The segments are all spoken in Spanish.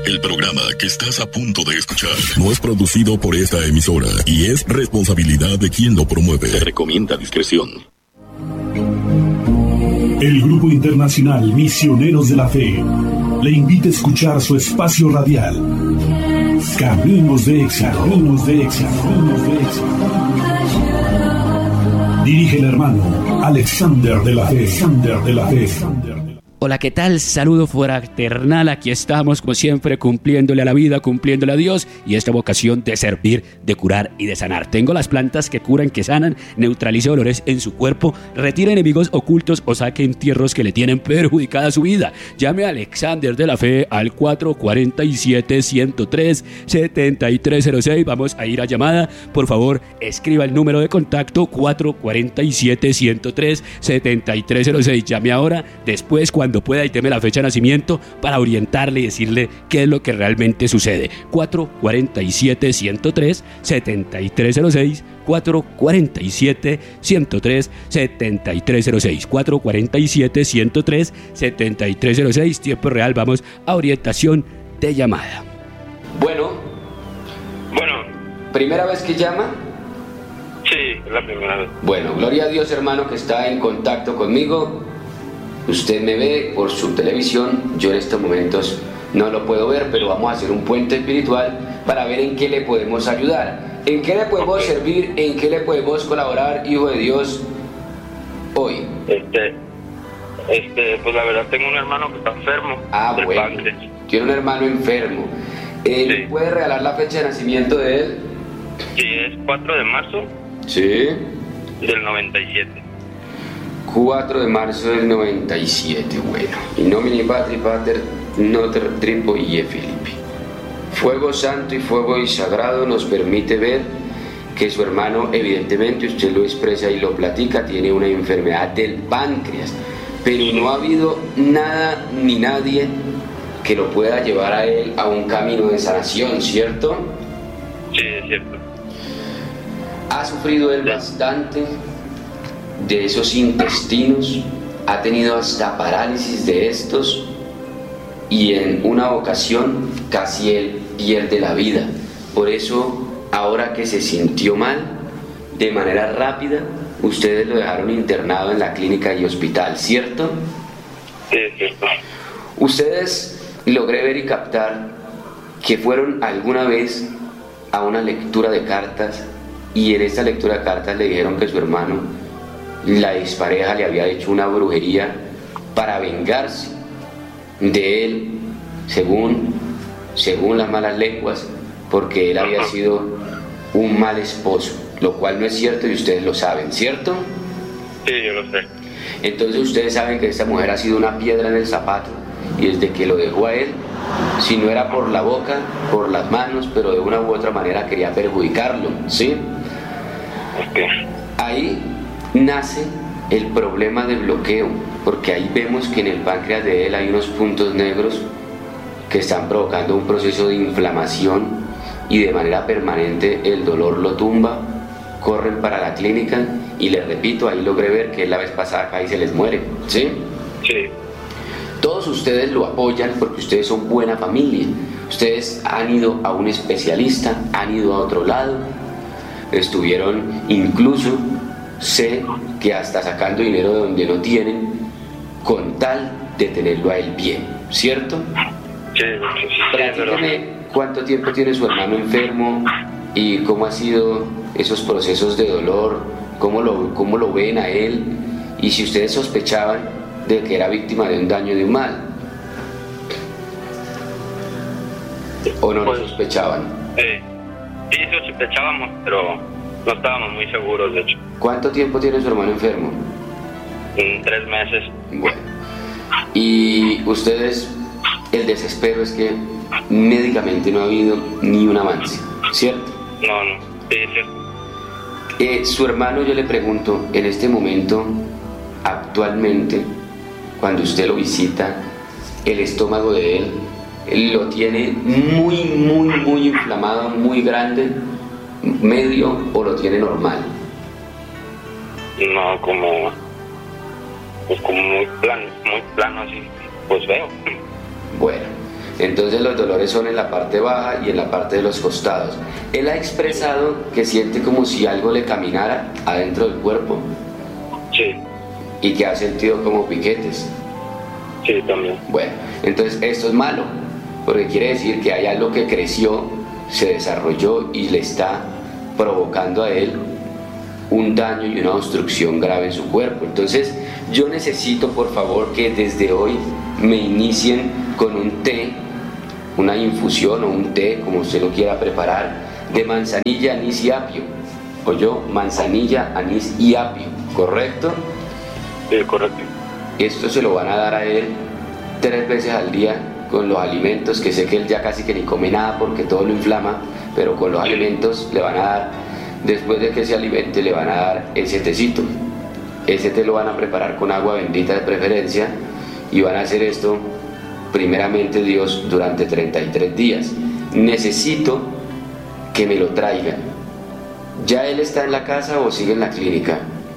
El programa que estás a punto de escuchar no es producido por esta emisora y es responsabilidad de quien lo promueve. Se recomienda discreción. El Grupo Internacional Misioneros de la Fe le invita a escuchar su espacio radial Caminos de Éxito. Dirige el hermano Alexander de la Fe. Hola, ¿qué tal? Saludo fraternal. Aquí estamos, como siempre, cumpliéndole a la vida, cumpliéndole a Dios y esta vocación de servir, de curar y de sanar. Tengo las plantas que curan, que sanan, neutralice dolores en su cuerpo, retira enemigos ocultos o saque entierros que le tienen perjudicada su vida. Llame a Alexander de la Fe al 447-103-7306. Vamos a ir a llamada. Por favor, escriba el número de contacto 447-103-7306. Llame ahora, después cuando pueda y teme la fecha de nacimiento para orientarle y decirle qué es lo que realmente sucede. 447-103-7306, 447-103-7306, 447-103-7306. Tiempo real, vamos a orientación de llamada. Bueno, ¿primera vez que llama? Sí, es la primera vez. Bueno, gloria a Dios, hermano, que está en contacto conmigo. Usted me ve por su televisión, yo en estos momentos no lo puedo ver, pero vamos a hacer un puente espiritual para ver en qué le podemos ayudar, en qué le podemos servir, en qué le podemos colaborar, hijo de Dios, hoy. Pues la verdad tengo un hermano que está enfermo. Bueno, páncreas. Tiene un hermano enfermo. Sí. ¿Puede regalar la fecha de nacimiento de él? Sí, es 4 de marzo. Sí. Del 97. 4 de marzo del 97, bueno. In nomine Patri Pater, Noter Tripo y Filippi. Fuego santo y fuego y sagrado nos permite ver que su hermano, evidentemente, usted lo expresa y lo platica, tiene una enfermedad del páncreas, pero no ha habido nada ni nadie que lo pueda llevar a él a un camino de sanación, ¿cierto? Sí, es cierto. Ha sufrido él bastante de esos intestinos, ha tenido hasta parálisis de estos y en una ocasión casi él pierde la vida. Por eso, ahora que se sintió mal, de manera rápida, ustedes lo dejaron internado en la clínica y hospital, ¿cierto? Sí, es cierto. Ustedes logré ver y captar que fueron alguna vez a una lectura de cartas y en esta lectura de cartas le dijeron que su hermano, la expareja, le había hecho una brujería para vengarse de él, según las malas lenguas, porque él había sido un mal esposo, lo cual no es cierto y ustedes lo saben, ¿cierto? Sí, yo lo sé. Entonces ustedes saben que esta mujer ha sido una piedra en el zapato y desde que lo dejó a él, si no era por la boca, por las manos, pero de una u otra manera quería perjudicarlo, ¿sí? Okay. Ahí nace el problema de bloqueo, porque ahí vemos que en el páncreas de él hay unos puntos negros que están provocando un proceso de inflamación y de manera permanente el dolor lo tumba, corren para la clínica y les repito, ahí logré ver que la vez pasada acá y se les muere, ¿sí? Sí. Todos ustedes lo apoyan porque ustedes son buena familia, ustedes han ido a un especialista, han ido a otro lado, estuvieron incluso, sé que hasta sacando dinero de donde no tienen con tal de tenerlo a él bien, ¿cierto? Sí, Platíqueme cuánto tiempo tiene su hermano enfermo y cómo ha sido esos procesos de dolor, cómo lo ven a él y si ustedes sospechaban de que era víctima de un daño, de un mal, o no lo sospechaban. Sí, sospechábamos, pero no estábamos muy seguros, de hecho. ¿Cuánto tiempo tiene su hermano enfermo? 3 meses. Bueno, y ustedes, el desespero es que médicamente no ha habido ni un avance, ¿cierto? No, sí, es cierto. Su hermano, yo le pregunto, en este momento, actualmente, cuando usted lo visita, el estómago de él lo tiene muy inflamado, muy grande, medio, o lo tiene normal. No, como muy plano así, pues veo. Bueno, Entonces los dolores son en la parte baja y en la parte de los costados. Él ha expresado que siente como si algo le caminara adentro del cuerpo. Sí. Y que ha sentido como piquetes. Sí, también. Bueno, entonces esto es malo, porque quiere decir que hay algo que creció, se desarrolló y le está provocando a él un daño y una obstrucción grave en su cuerpo. Entonces yo necesito, por favor, que desde hoy me inicien con un té, una infusión o un té, como usted lo quiera preparar, de manzanilla, anís y apio. ¿Oyó? Manzanilla, anís y apio, ¿correcto? Sí, correcto. Esto se lo van a dar a él 3 veces al día con los alimentos, que sé que él ya casi que ni come nada porque todo lo inflama, pero con los alimentos le van a dar, después de que se alimente, le van a dar ese tecito. Ese té lo van a preparar con agua bendita de preferencia y van a hacer esto, primeramente Dios, durante 33 días. Necesito que me lo traigan. ¿Ya él está en la casa o sigue en la clínica?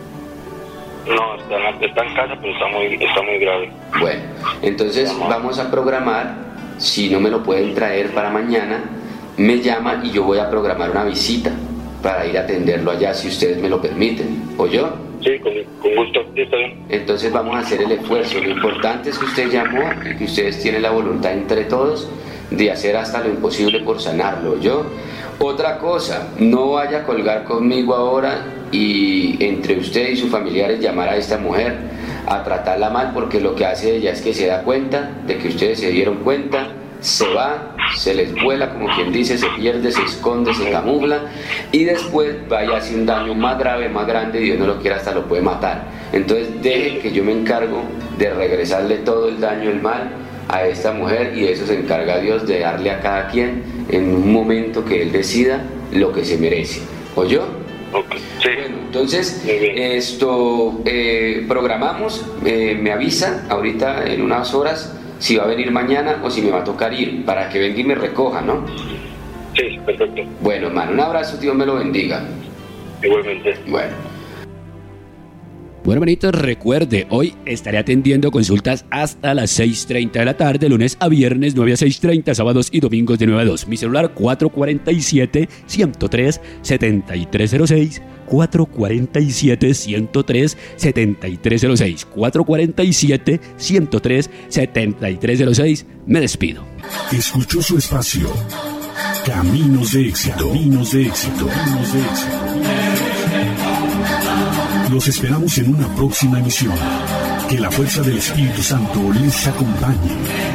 No, está en casa, pero está muy grave. Bueno, entonces vamos a programar, si no me lo pueden traer para mañana, me llama y yo voy a programar una visita para ir a atenderlo allá, si ustedes me lo permiten. ¿Oyó? Sí, con gusto, sí, está bien. Entonces vamos a hacer el esfuerzo. Lo importante es que usted llamó y que ustedes tienen la voluntad entre todos de hacer hasta lo imposible por sanarlo, ¿oyó? Otra cosa, no vaya a colgar conmigo ahora y entre usted y sus familiares llamar a esta mujer a tratarla mal, porque lo que hace ella es que se da cuenta de que ustedes se dieron cuenta, se va, se les vuela, como quien dice, se pierde, se esconde, se camufla y después vaya a hacer un daño más grave, más grande, Dios no lo quiera, hasta lo puede matar. Entonces deje que yo me encargo de regresarle todo el daño, el mal a esta mujer, y de eso se encarga Dios, de darle a cada quien en un momento que él decida lo que se merece. ¿Oyó? Okay. Sí. Bueno, entonces esto programamos, me avisa ahorita en unas horas si va a venir mañana o si me va a tocar ir, para que venga y me recoja, ¿no? Sí, perfecto. Bueno, hermano, un abrazo, Dios me lo bendiga. Igualmente. Bueno, hermanitos, recuerde, hoy estaré atendiendo consultas hasta las 6:30 de la tarde, lunes a viernes 9 a 6:30, sábados y domingos de 9 a 2. Mi celular 447-103-7306, 447-103-7306, 447-103-7306. Me despido. Escuchó su espacio. Caminos de éxito. Caminos de éxito. Caminos de éxito. Los esperamos en una próxima emisión. Que la fuerza del Espíritu Santo les acompañe.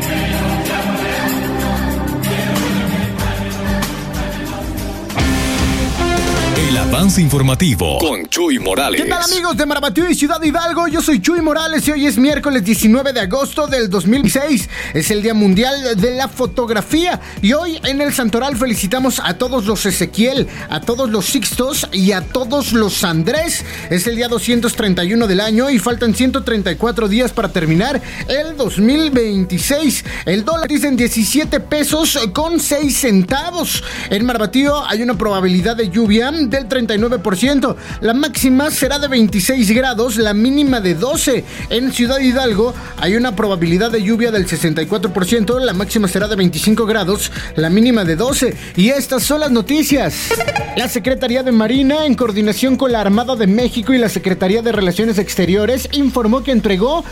El avance informativo con Chuy Morales. ¿Qué tal, amigos de Marabatío y Ciudad Hidalgo? Yo soy Chuy Morales y hoy es miércoles 19 de agosto del 2006. Es el Día Mundial de la Fotografía. Y hoy en el Santoral felicitamos a todos los Ezequiel, a todos los Sixtos y a todos los Andrés. Es el día 231 del año y faltan 134 días para terminar el 2026. El dólar dice en 17 pesos con 6 centavos. En Marabatío hay una probabilidad de lluvia del 39%, la máxima será de 26 grados, la mínima de 12. En Ciudad Hidalgo hay una probabilidad de lluvia del 64%, la máxima será de 25 grados, la mínima de 12. Y estas son las noticias. La Secretaría de Marina, en coordinación con la Armada de México y la Secretaría de Relaciones Exteriores, informó que entregó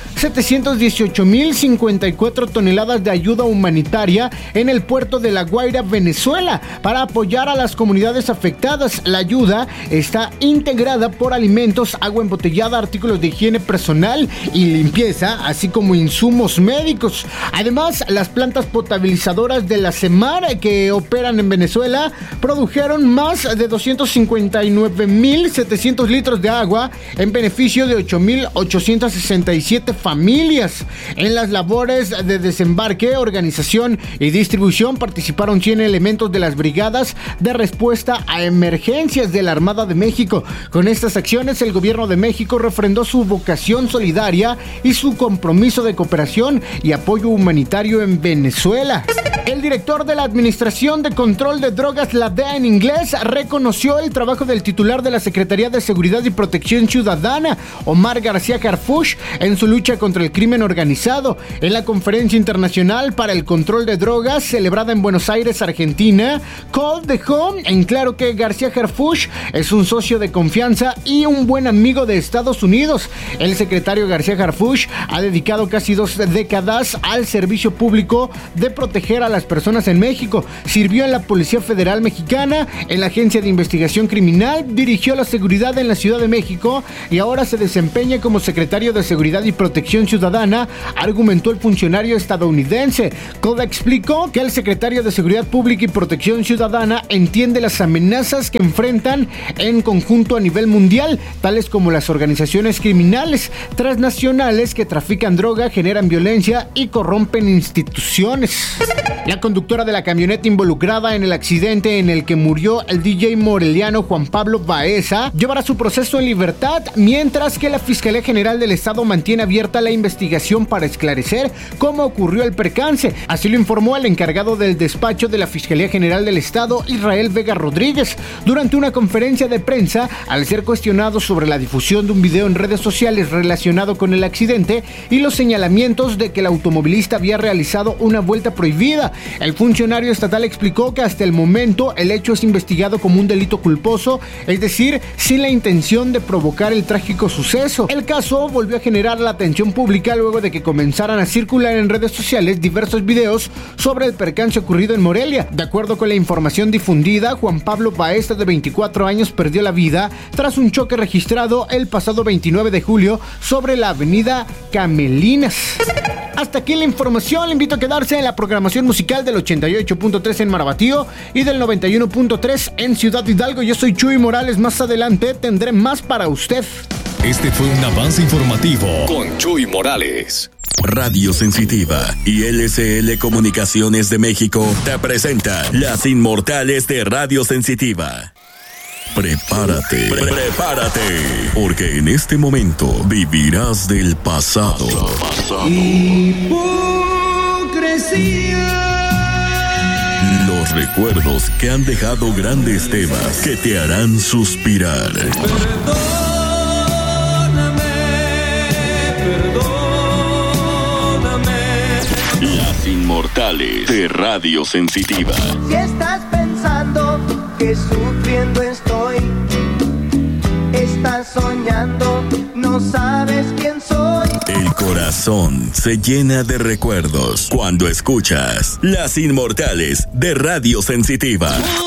718,054 toneladas de ayuda humanitaria en el puerto de La Guaira, Venezuela, para apoyar a las comunidades afectadas. La ayuda está integrada por alimentos, agua embotellada, artículos de higiene personal y limpieza, así como insumos médicos. Además, las plantas potabilizadoras de la SEMAR que operan en Venezuela produjeron más de 259,700 litros de agua en beneficio de 8,867 familias. En las labores de desembarque, organización y distribución participaron 100 elementos de las brigadas de respuesta a emergencias de la Armada de México. Con estas acciones, el gobierno de México refrendó su vocación solidaria y su compromiso de cooperación y apoyo humanitario en Venezuela. El director de la Administración de Control de Drogas, la DEA en inglés, reconoció el trabajo del titular de la Secretaría de Seguridad y Protección Ciudadana, Omar García Harfuch, en su lucha contra el crimen organizado. En la Conferencia Internacional para el Control de Drogas, celebrada en Buenos Aires, Argentina, Cole dejó en claro que García Harfuch es un socio de confianza y un buen amigo de Estados Unidos. El secretario García Harfuch ha dedicado casi 2 décadas al servicio público de proteger a las personas en México. Sirvió en la Policía Federal Mexicana, en la Agencia de Investigación Criminal, dirigió la seguridad en la Ciudad de México y ahora se desempeña como secretario de Seguridad y Protección Ciudadana, argumentó el funcionario estadounidense. Cole explicó que el secretario de Seguridad Pública y Protección Ciudadana entiende las amenazas que enfrentan en conjunto a nivel mundial, tales como las organizaciones criminales transnacionales que trafican droga, generan violencia y corrompen instituciones. La conductora de la camioneta involucrada en el accidente en el que murió el DJ moreliano Juan Pablo Baeza llevará su proceso en libertad, mientras que la Fiscalía General del Estado mantiene abierta la investigación para esclarecer cómo ocurrió el percance. Así lo informó el encargado del despacho de la Fiscalía General del Estado, Israel Vega Rodríguez, durante una conferencia de prensa al ser cuestionado sobre la difusión de un video en redes sociales relacionado con el accidente y los señalamientos de que el automovilista había realizado una vuelta prohibida. El funcionario estatal explicó que hasta el momento el hecho es investigado como un delito culposo, es decir, sin la intención de provocar el trágico suceso. El caso volvió a generar la atención pública luego de que comenzaran a circular en redes sociales diversos videos sobre el percance ocurrido en Morelia. De acuerdo con la información difundida, Juan Pablo Baeza, de 24 años, perdió la vida tras un choque registrado el pasado 29 de julio sobre la avenida Camelinas. Hasta aquí la información. Le invito a quedarse en la programación musical del 88.3 en Marabatío y del 91.3 en Ciudad Hidalgo. Yo soy Chuy Morales. Más adelante tendré más para usted. Este fue un avance informativo con Chuy Morales. Radio Sensitiva y LCL Comunicaciones de México te presenta Las Inmortales de Radio Sensitiva. Prepárate, porque en este momento vivirás del pasado. Hipocresía. Los recuerdos que han dejado grandes temas que te harán suspirar. Perdóname. Las Inmortales de Radio Sensitiva. Si estás pensando que sufriendo estoy, estás soñando, no sabes quién soy. El corazón se llena de recuerdos cuando escuchas Las Inmortales de Radio Sensitiva.